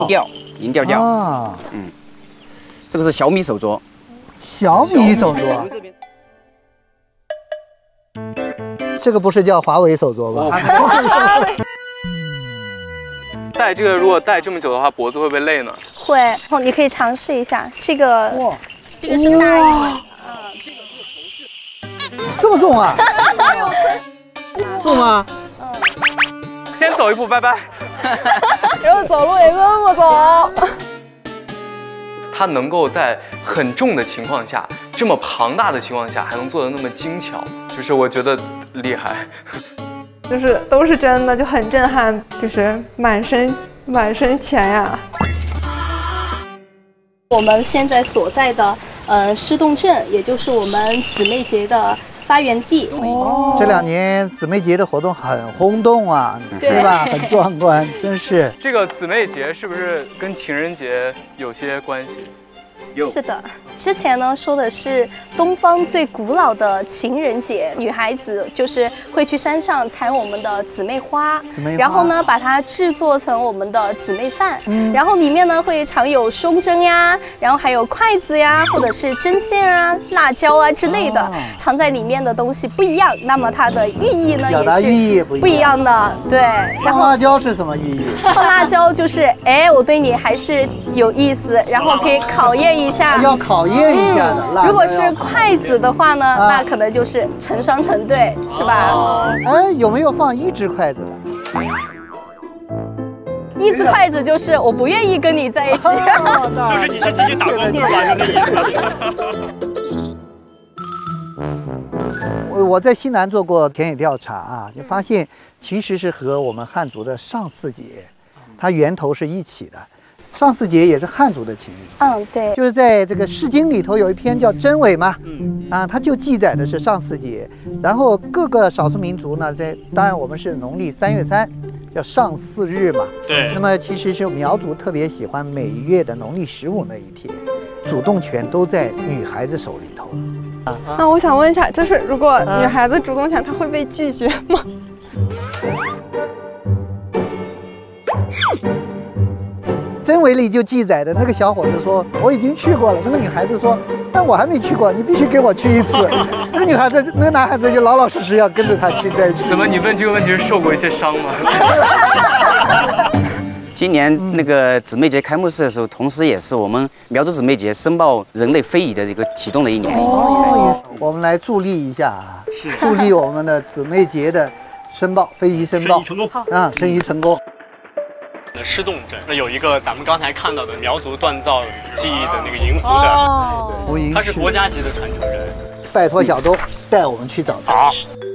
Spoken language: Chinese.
银调调。 啊， 这个是小米手镯。 小米手镯，这个不是叫华为手镯吧？ 戴这个如果戴这么久的话，脖子会不会累呢？ 会，你可以尝试一下这个，这个是大一点。 这么重啊？重吗？ 先走一步，拜拜。 然后走路也这么走。 它能够在很重的情况下，这么庞大的情况下，还能做得那么精巧，就是我觉得厉害。 就是都是真的，就很震撼，就是满身钱呀。 我们现在所在的施洞镇，也就是我们姊妹节的发源地。 哦，这2年姊妹节的活动很轰动啊，对吧？很壮观，真是。 这个姊妹节是不是跟情人节有些关系？ 是的，之前呢说的是东方最古老的情人节，女孩子就是会去山上采我们的姊妹花，然后呢把它制作成我们的姊妹饭，然后里面呢会常有胸针呀，然后还有筷子呀，或者是针线啊、辣椒啊之类的，藏在里面的东西不一样，那么它的寓意呢表达寓意也不一样的，对。然后放辣椒是什么寓意？ 放辣椒就是我对你还是有意思，然后可以考验一下， 要考验一下的。 如果是筷子的话呢，那可能就是成双成对，是吧？ 有没有放1只筷子的 ？1只筷子就是我不愿意跟你在一起。 就是你是进去打光棍吧，就那意思。 我在西南做过田野调查啊，就发现其实是和我们汉族的上巳节，它源头是一起的。上巳节也是汉族的情人节， 对， 就是在这个《诗经》里头有一篇叫《真伪》嘛，它就记载的是上巳节，然后各个少数民族呢，当然我们是农历3月3，叫上巳日嘛， 对， 那么其实是苗族特别喜欢每月的农历15那一天，主动权都在女孩子手里头。 那我想问一下，就是如果女孩子主动权，她会被拒绝吗？ 真伪里就记载的那个小伙子说我已经去过了，那个女孩子说但我还没去过，你必须给我去一次。那个男孩子就老老实实要跟着他去再去。 怎么你问这个问题是受过一些伤吗？ 今年那个姊妹节开幕式的时候，同时也是我们苗族姊妹节申报人类非遗的这个启动的一年。 我们来助力一下啊，助力我们的姊妹节的申报非遗申报，申遗成功。 施洞镇有一个咱们刚才看到的苗族锻造技艺的那个银壶的，他是国家级的传承人。 拜托小周带我们去找。 好。